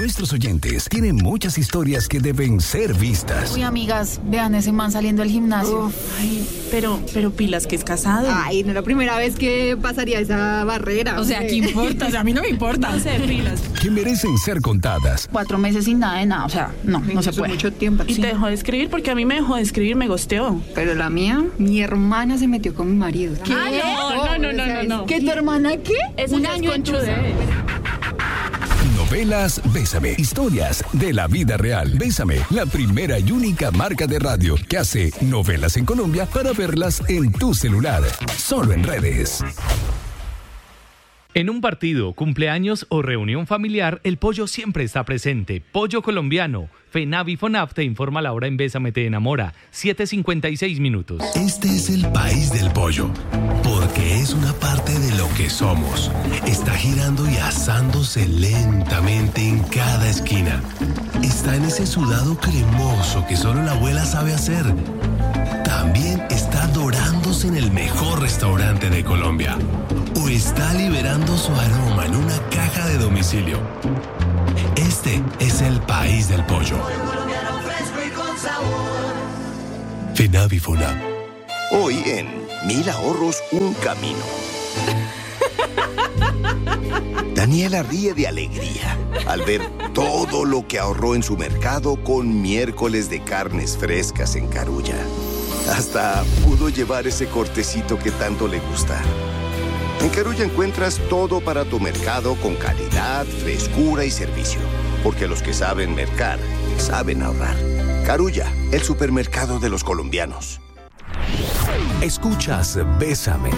nuestros oyentes tienen muchas historias que deben ser vistas. Uy, amigas, vean ese man saliendo del gimnasio. Ay, pero pilas que es casado. Ay, no es la primera vez que pasaría esa barrera. O sea, ¿qué importa? O sea, a mí no me importa. No sé, pilas. Que merecen ser contadas. 4 meses sin nada de nada, o sea, no se puede. Mucho tiempo. Y te dejó de escribir porque a mí me dejó de escribir, me gosteó. Pero la mía, mi hermana se metió con mi marido. ¿Qué? No. ¿Qué, tu hermana qué? Eso Un ya es año conchudez. Novelas Bésame. Historias de la vida real. Bésame, la primera y única marca de radio que hace novelas en Colombia para verlas en tu celular. Solo en redes. En un partido, cumpleaños o reunión familiar, el pollo siempre está presente. Pollo colombiano. FENAVI FONAF te informa la hora en Bésame te enamora. 7:56 minutos. Este es el país del pollo, porque es una parte de lo que somos. Está girando y asándose lentamente en cada esquina. Está en ese sudado cremoso que solo la abuela sabe hacer. También está dorándose en el mejor restaurante de Colombia. O está liberando su aroma en una caja de domicilio. Este es el país del pollo. FENAVI FONAF. Hoy en 1000 ahorros, un camino. Daniela ríe de alegría al ver todo lo que ahorró en su mercado con miércoles de carnes frescas en Carulla. Hasta pudo llevar ese cortecito que tanto le gusta. En Carulla encuentras todo para tu mercado con calidad, frescura y servicio. Porque los que saben mercar, saben ahorrar. Carulla, el supermercado de los colombianos. Escuchas Bésame